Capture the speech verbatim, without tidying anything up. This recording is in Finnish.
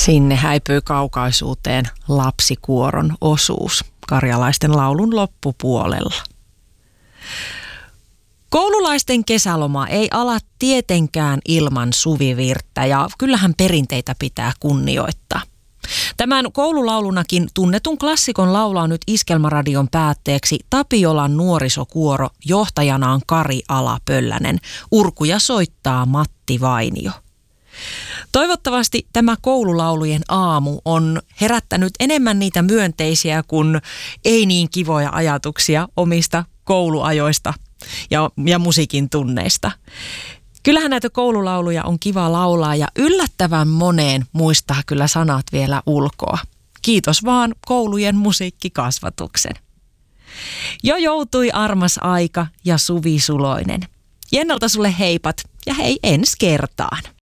Sinne häipyy kaukaisuuteen lapsikuoron osuus karjalaisten laulun loppupuolella. Koululaisten kesäloma ei ala tietenkään ilman suvivirttä ja kyllähän perinteitä pitää kunnioittaa. Tämän koululaulunakin tunnetun klassikon laulaa nyt Iskelmäradion päätteeksi Tapiolan nuorisokuoro, johtajanaan Kari Ala-Pöllänen. Urkuja soittaa Matti Vainio. Toivottavasti tämä koululaulujen aamu on herättänyt enemmän niitä myönteisiä kuin ei niin kivoja ajatuksia omista kouluajoista ja, ja musiikin tunneista. Kyllähän näitä koululauluja on kiva laulaa ja yllättävän moneen muistaa kyllä sanat vielä ulkoa. Kiitos vaan koulujen musiikkikasvatuksen. Jo joutui armas aika ja Suvi Suloinen. Jennalta sulle heipat ja hei ensi kertaan.